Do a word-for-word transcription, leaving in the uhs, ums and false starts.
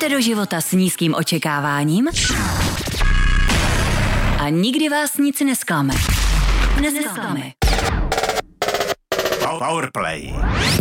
Jdete do života s nízkým očekáváním a nikdy vás nic nesklame. Nesklame. Powerplay.